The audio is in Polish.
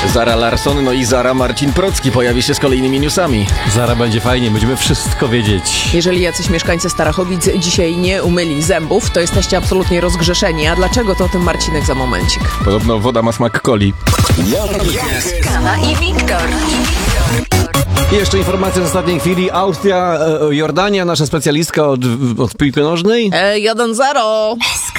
Zara Larsson, no i Zara Marcin Procki pojawi się z kolejnymi newsami. Zara, będzie fajnie, będziemy wszystko wiedzieć. Jeżeli jacyś mieszkańcy Starachowic dzisiaj nie umyli zębów, to jesteście absolutnie rozgrzeszeni. A dlaczego, to o tym Marcinek za momencik. Podobno woda ma smak coli. Kama i Wiktor. I jeszcze informacja z ostatniej chwili. Austria, Jordania, nasza specjalistka od piłki nożnej. 1-0.